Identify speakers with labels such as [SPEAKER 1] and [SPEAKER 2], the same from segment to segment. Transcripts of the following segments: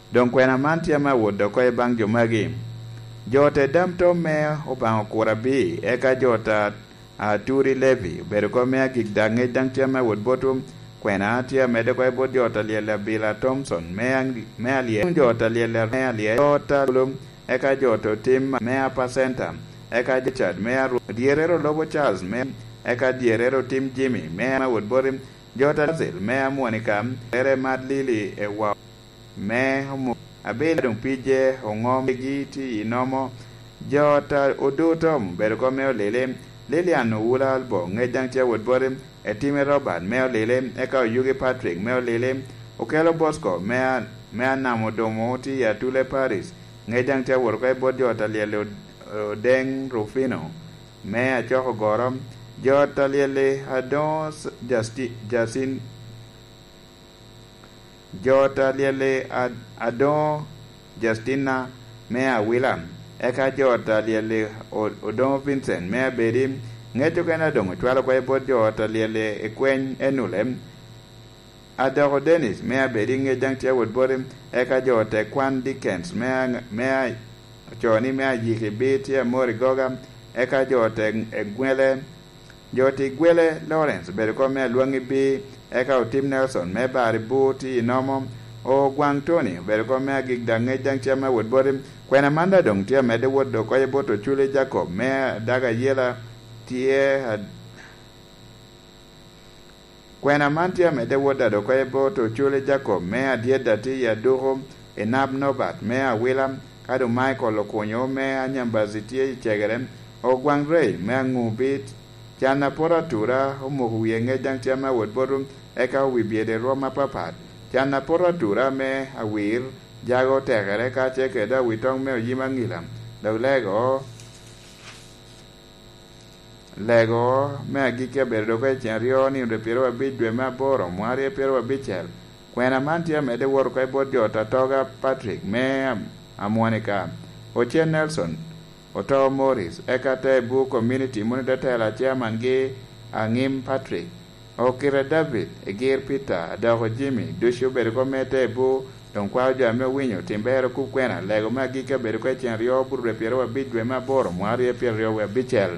[SPEAKER 1] dong kwena man tye ma wot doko i bang jo magi jote dam to me obango kura bi eka jota Turi Levi bedo ko me gig dange dang tye ma wot botum kwena tye mede ko bot jota liela Bila Thompson me alie jota liela me alie jota lum eka joto tim me apasenta eka Richard me dierero Lobo Charles me eka dierero tim Jimmy me ma wot borim jota zil me Monica ere mad lili e wa me homo abel dong pije ongom gi ti inomo jota odutom bedo ko me lele Lilian wula albo ngejang che wot borim e time Robert me lele eka Yugi Patrick me lele okelo Bosco me namo domo ti ya Tule Paris ngejang che wot ko bot jota lele Deng Rufino me a choko gorom jota lele Adon Jasin jota lele Adon Justina me a Willam eka jota lele Odon Vincent me a bedim ngeto kana dongo twalo ko bot jota lele ekwen enulem Adoro Dennis me a beding ngejang che wot borim eka jota Kwan Dickens me a choni me a yike biti a mori goga eka jote gwele Lawrence bedo ko me luangi bi eka Tim Nelson me bari buti inomo o Gwang Tony bedo ko me gig dange jang chama wot bodim kwena manda dong tia me de wot do ko boto Chule Jacob me daga yela tie kwena man tia me de wot do ko boto Chule Jacob me adieda ti ya duro Enab Nobat me a Willam kado Michael Okonyo me anyambazi tie chegeren o Gwang Ray me ngubit chana poratura omohuye ngejang chama wot borum eka wibiede Roma papat chana poratura me awir jago tegere ka cheke da witong me yima ngilam do lego me agike berdo ko chenrio ni de pero abidwe ma boro mwari pero abichel kwena mantia me de wor ko bot jota toga Patrick me Monica Ochen Nelson Oto Morris ekate bu community monitor tela chairman ge Angim Patrick Okira David Egir Peter Dago Jimmy Dushu berko mete bu don kwa jame winyo timbero ku kwena lego magike berko chenrio burre pero abidwe ma boro mwari pero abichel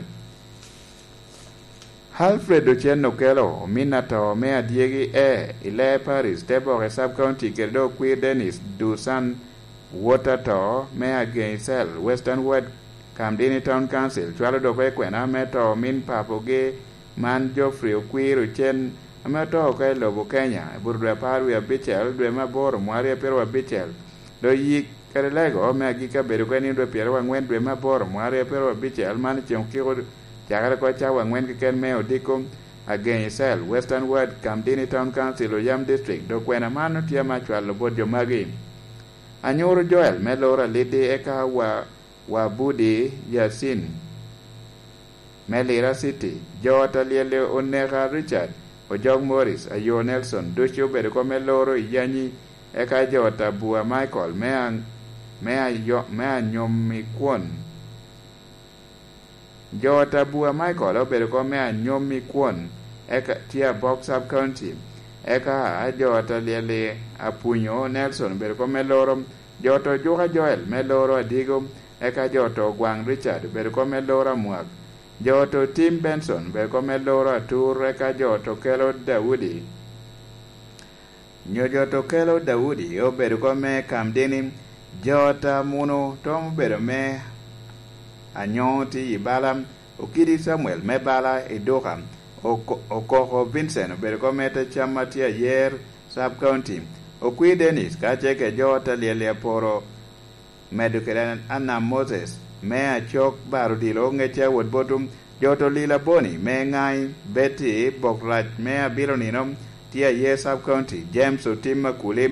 [SPEAKER 1] Alfred Ochen Okelo Minato me adiegi ile Paris Tebore sub county kerdo queer Dennis Dusan Waterto me against Western West Camden Town Council chwalo do ko kwena meto min papoge man Geoffrey Okwiro chen meto ko Lobo Kenya burdo parwi abichel dwe mabor mwari pero abichel do yik kerelego me agika bedo ko ni do pero angwen dwe mabor mwari pero abichel man chen kiro chagara ko chawa angwen ken me odiko against Western West Camden Town Council Oyam District do kwena mano tia ma chwalo bodo magi anyoro Joel melora lidi eka wa Budi Yasin Melira City jota liele Onega Richard Ojog Morris Ayo Nelson Dushu bedo ko meloro yanyi eka jota Bua Michael mea nyomi kwon jota Bua Michael obedo ko mea nyomi kwon eka tia Box Sub County eka jota liele Apunyo Nelson bedo ko meloro joto Juga Joel meloro Adigo eka joto Gwang Richard bedo ko meloro Muak joto Tim Benson bedo ko meloro Atur eka joto Kelo Daudi joto Kelo Daudi obedo ko me Camden jota Muno Tom bedo me Anyoti Ibalam Okidi Samuel me bala Idoka Okoko Vincent bedo ko meta chamatia Yer Sub County Okwi Dennis ka cheke jota liele poro medukeren Anna Moses me achok barudilo ngeche wot botum joto Lila Boni me ngai Betty Bokrach me abiro ninom tia Yer Sub County James Otima Kuli